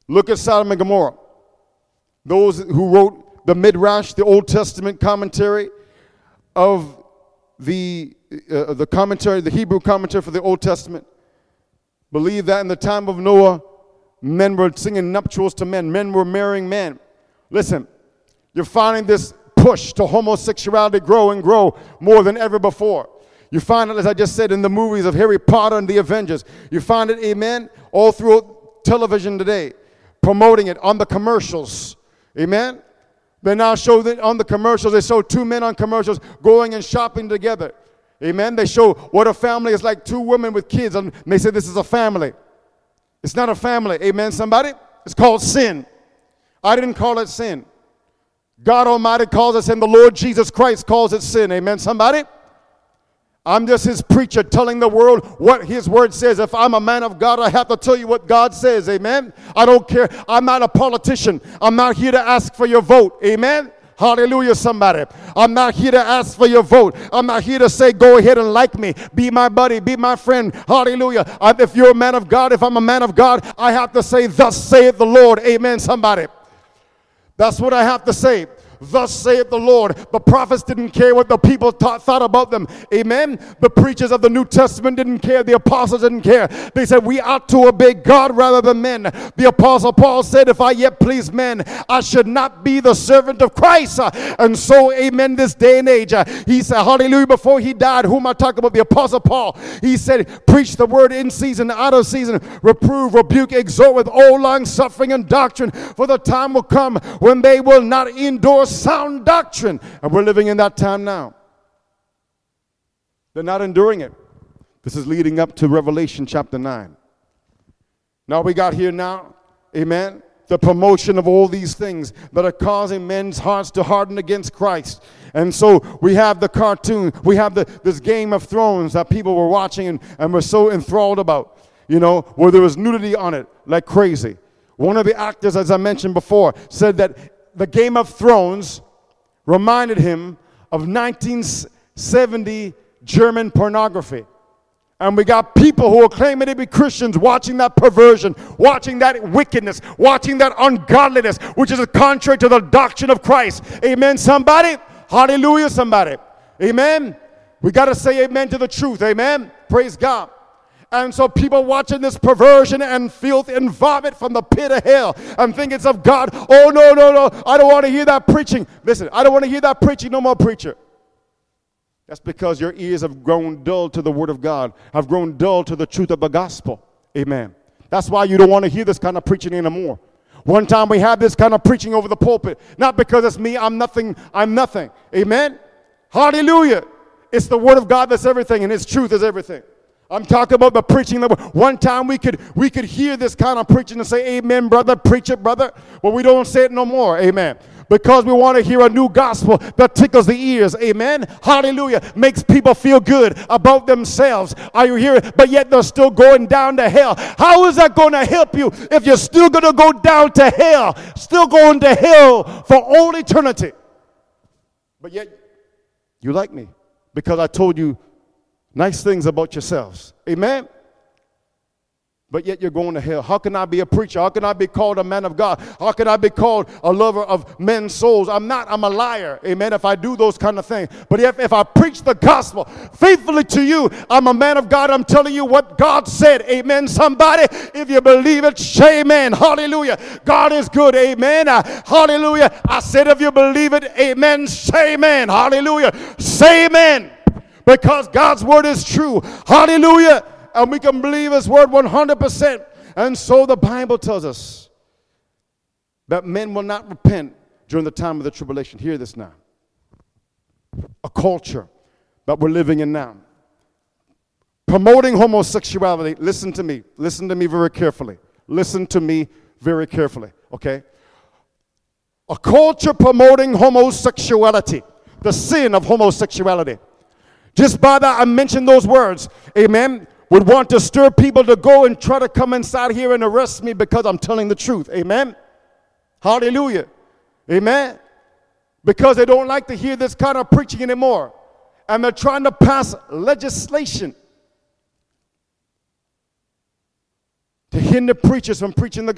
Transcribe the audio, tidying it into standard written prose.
Look at Sodom and Gomorrah. Those who wrote the Midrash, the Old Testament commentary of the commentary, the Hebrew commentary for the Old Testament, believe that in the time of Noah, men were singing nuptials to men. Men were marrying men. Listen, you're finding this push to homosexuality grow and grow more than ever before. You find it, as I just said, in the movies of Harry Potter and the Avengers. You find it, amen, all through television today, promoting it on the commercials. Amen? They now show that on the commercials, they show two men on commercials going and shopping together. Amen? They show what a family is like, two women with kids, and they say this is a family. It's not a family. Amen, somebody? It's called sin. I didn't call it sin. God Almighty calls it sin. The Lord Jesus Christ calls it sin. Amen, somebody? I'm just his preacher telling the world what his word says. If I'm a man of God, I have to tell you what God says. Amen? I don't care. I'm not a politician. I'm not here to ask for your vote. Amen? Hallelujah, somebody. I'm not here to ask for your vote. I'm not here to say, go ahead and like me. Be my buddy. Be my friend. Hallelujah. If you're a man of God, if I'm a man of God, I have to say, thus saith the Lord. Amen, somebody. That's what I have to say. Thus saith the Lord. The prophets didn't care what the people thought about them. Amen. The preachers of the New Testament didn't care. The apostles didn't care. They said we ought to obey God rather than men. The apostle Paul said, if I yet please men, I should not be the servant of Christ. And so, amen, this day and age, he said, hallelujah, before he died, who am I talking about? The apostle Paul. He said, preach the word in season, out of season, reprove, rebuke, exhort with all long suffering and doctrine, for the time will come when they will not endure sound doctrine. And we're living in that time now. They're not enduring it. This is leading up to Revelation chapter 9. Now we got here now, amen, the promotion of all these things that are causing men's hearts to harden against Christ. And so we have the cartoon, we have this Game of Thrones that people were watching and were so enthralled about, you know, where there was nudity on it like crazy. One of the actors, as I mentioned before, said that the Game of Thrones reminded him of 1970 German pornography. And we got people who are claiming to be Christians watching that perversion, watching that wickedness, watching that ungodliness, which is contrary to the doctrine of Christ. Amen, somebody? Hallelujah, somebody. Amen? We got to say amen to the truth. Amen? Praise God. And so people watching this perversion and filth and vomit from the pit of hell and think it's of God. Oh, no, no, no. I don't want to hear that preaching. Listen, I don't want to hear that preaching. No more preacher. That's because your ears have grown dull to the word of God, have grown dull to the truth of the gospel. Amen. That's why you don't want to hear this kind of preaching anymore. One time we had this kind of preaching over the pulpit. Not because it's me, I'm nothing, I'm nothing. Amen. Hallelujah. It's the word of God that's everything, and his truth is everything. I'm talking about the preaching. One time we could hear this kind of preaching and say, amen, brother, preach it, brother. But we don't say it no more, amen. Because we want to hear a new gospel that tickles the ears, amen. Hallelujah. Makes people feel good about themselves. Are you hearing? But yet they're still going down to hell. How is that going to help you if you're still going to go down to hell? Still going to hell for all eternity. But yet you like me because I told you nice things about yourselves. Amen? But yet you're going to hell. How can I be a preacher? How can I be called a man of God? How can I be called a lover of men's souls? I'm not. I'm a liar. Amen? If I do those kind of things. But if I preach the gospel faithfully to you, I'm a man of God. I'm telling you what God said. Amen, somebody? If you believe it, say amen. Hallelujah. God is good. Amen. Hallelujah. I said if you believe it, amen, say amen. Hallelujah. Say amen. Because God's word is true. Hallelujah. And we can believe his word 100%. And so the Bible tells us that men will not repent during the time of the tribulation. Hear this now. A culture that we're living in now. Promoting homosexuality. Listen to me. Listen to me very carefully. Listen to me very carefully. Okay? A culture promoting homosexuality. The sin of homosexuality. Just by that, I mentioned those words. Amen. Would want to stir people to go and try to come inside here and arrest me because I'm telling the truth. Amen. Hallelujah. Amen. Because they don't like to hear this kind of preaching anymore. And they're trying to pass legislation to hinder preachers from preaching the